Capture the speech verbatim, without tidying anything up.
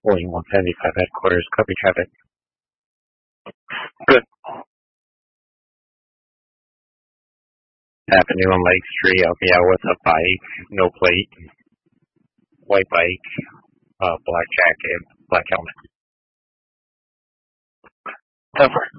Boeing one seventy-five headquarters, copy traffic. Good. Avenue on Lake Street, I'll be out with a bike, no plate, white bike, uh, black jacket, black helmet. Tougher.